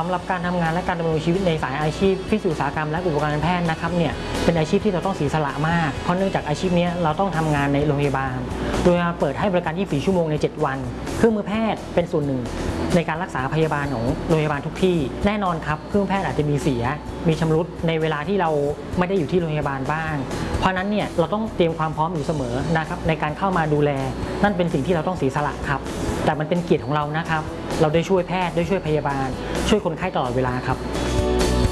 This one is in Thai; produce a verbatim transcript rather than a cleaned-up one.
ำหรับการทำงานและการดำรงชีวิตในสายอาชีพฟิสิกส์อุตสาหกรรมและอุปกรณ์การแพทย์นะครับเนี่ยเป็นอาชีพที่เราต้องเสียสละมากเพราะเนื่องจากอาชีพนี้เราต้องทำงานในโรงพยาบาลโดยเปิดให้บริการยี่สิบสี่ชั่วโมงในเจ็ดวันเครื่องมือแพทย์เป็นส่วนหนึ่งในการรักษาพยาบาลของโรงพยาบาลทุกที่แน่นอนครับเครื่องแพทย์อาจจะมีเสียมีชำรุดในเวลาที่เราไม่ได้อยู่ที่โรงพยาบาลบ้างเพราะนั้นเนี่ยเราต้องเตรียมความพร้อมอยู่เสมอนะครับในการเข้ามาดูแลนั่นเป็นสิ่งที่เราต้องเสียสละครับแต่มันเป็นเกียรติของเรานะครับเราได้ช่วยแพทย์ได้ช่วยพยาบาลช่วยคนไข้ตลอดเวลาครับ